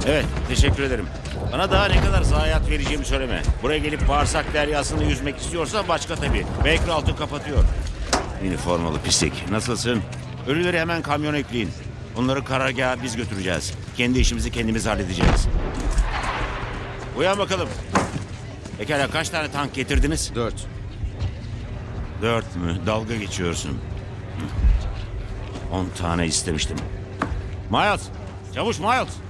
Evet, teşekkür ederim. Bana daha ne kadar zayiat vereceğimi söyleme. Buraya gelip bağırsak deryasını yüzmek istiyorsa başka tabii. Baker altı kapatıyor. Üniformalı pislik. Nasılsın? Ölüleri hemen kamyona ekleyin. Onları karargaha biz götüreceğiz. Kendi işimizi kendimiz halledeceğiz. Uyan bakalım. Pekala kaç tane tank getirdiniz? 4. 4 mü? Dalga geçiyorsun. 10 tane istemiştim. Miles! Çavuş Miles!